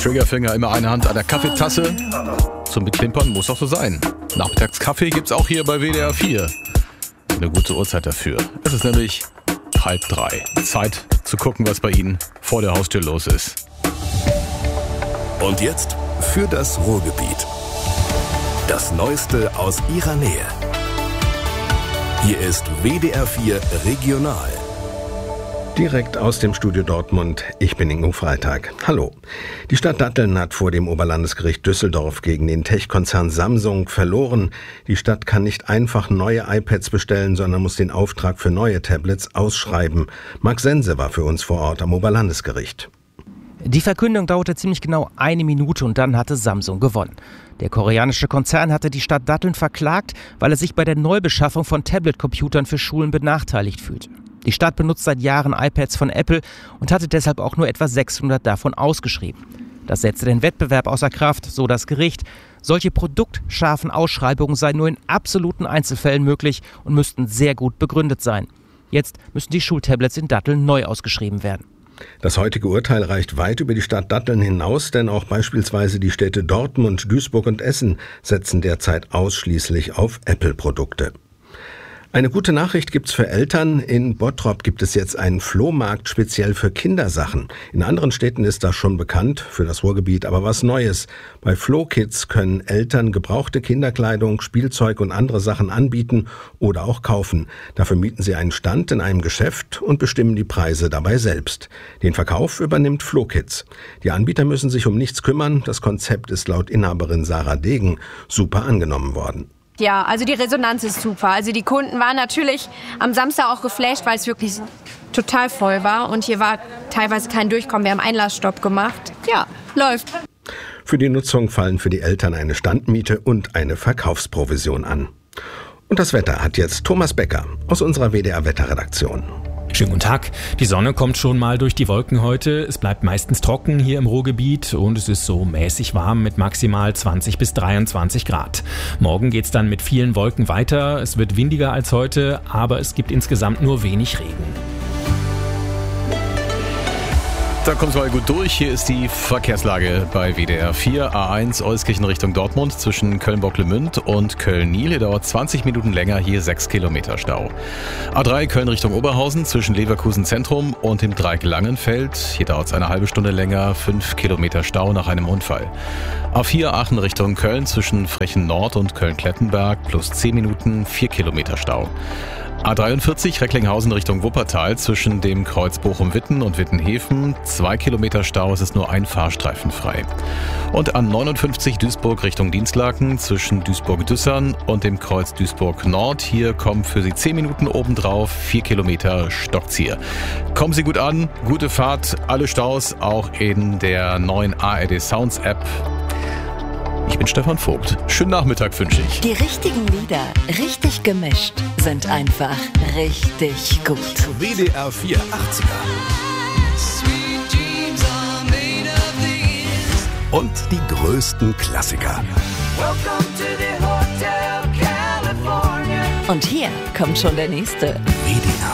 Triggerfinger, immer eine Hand an der Kaffeetasse. Zum Beklimpern muss auch so sein. Nachmittagskaffee gibt's auch hier bei WDR 4. Eine gute Uhrzeit dafür. Es ist nämlich 2:30. Zeit zu gucken, was bei Ihnen vor der Haustür los ist. Und jetzt für das Ruhrgebiet. Das Neueste aus Ihrer Nähe. Hier ist WDR 4 Regional. Direkt aus dem Studio Dortmund, ich bin Ingo Freitag. Hallo. Die Stadt Datteln hat vor dem Oberlandesgericht Düsseldorf gegen den Tech-Konzern Samsung verloren. Die Stadt kann nicht einfach neue iPads bestellen, sondern muss den Auftrag für neue Tablets ausschreiben. Max Sense war für uns vor Ort am Oberlandesgericht. Die Verkündung dauerte ziemlich genau 1 Minute und dann hatte Samsung gewonnen. Der koreanische Konzern hatte die Stadt Datteln verklagt, weil er sich bei der Neubeschaffung von Tablet-Computern für Schulen benachteiligt fühlte. Die Stadt benutzt seit Jahren iPads von Apple und hatte deshalb auch nur etwa 600 davon ausgeschrieben. Das setzte den Wettbewerb außer Kraft, so das Gericht. Solche produktscharfen Ausschreibungen seien nur in absoluten Einzelfällen möglich und müssten sehr gut begründet sein. Jetzt müssen die Schultablets in Datteln neu ausgeschrieben werden. Das heutige Urteil reicht weit über die Stadt Datteln hinaus, denn auch beispielsweise die Städte Dortmund, Duisburg und Essen setzen derzeit ausschließlich auf Apple-Produkte. Eine gute Nachricht gibt's für Eltern. In Bottrop gibt es jetzt einen Flohmarkt speziell für Kindersachen. In anderen Städten ist das schon bekannt, für das Ruhrgebiet aber was Neues. Bei Flohkids können Eltern gebrauchte Kinderkleidung, Spielzeug und andere Sachen anbieten oder auch kaufen. Dafür mieten sie einen Stand in einem Geschäft und bestimmen die Preise dabei selbst. Den Verkauf übernimmt Flohkids. Die Anbieter müssen sich um nichts kümmern. Das Konzept ist laut Inhaberin Sarah Degen super angenommen worden. Ja, also die Resonanz ist super. Also die Kunden waren natürlich am Samstag auch geflasht, weil es wirklich total voll war. Und hier war teilweise kein Durchkommen. Wir haben Einlassstopp gemacht. Ja, läuft. Für die Nutzung fallen für die Eltern eine Standmiete und eine Verkaufsprovision an. Und das Wetter hat jetzt Thomas Becker aus unserer WDR-Wetterredaktion. Schönen guten Tag. Die Sonne kommt schon mal durch die Wolken heute. Es bleibt meistens trocken hier im Ruhrgebiet und es ist so mäßig warm mit maximal 20 bis 23 Grad. Morgen geht's dann mit vielen Wolken weiter. Es wird windiger als heute, aber es gibt insgesamt nur wenig Regen. Da kommt es mal gut durch. Hier ist die Verkehrslage bei WDR 4. A1 Euskirchen Richtung Dortmund zwischen Köln-Bocklemünd und Köln-Niel. Hier dauert 20 Minuten länger, hier 6 Kilometer Stau. A3 Köln Richtung Oberhausen zwischen Leverkusen Zentrum und dem Dreieck Langenfeld. Hier dauert es eine halbe Stunde länger, 5 Kilometer Stau nach einem Unfall. A4 Aachen Richtung Köln zwischen Frechen Nord und Köln-Klettenberg plus 10 Minuten, 4 Kilometer Stau. A43 Recklinghausen Richtung Wuppertal zwischen dem Kreuz Bochum-Witten und Wittenhäfen. 2 Kilometer Stau, es ist nur ein Fahrstreifen frei. Und A59 Duisburg Richtung Dienstlaken zwischen Duisburg-Düssern und dem Kreuz Duisburg-Nord. Hier kommen für Sie 10 Minuten obendrauf, 4 Kilometer Stockzier. Kommen Sie gut an, gute Fahrt, alle Staus auch in der neuen ARD Sounds App. Ich bin Stefan Vogt. Schönen Nachmittag wünsche ich. Die richtigen Lieder, richtig gemischt, sind einfach richtig gut. WDR 4 80er. Und die größten Klassiker. Und hier kommt schon der nächste. WDR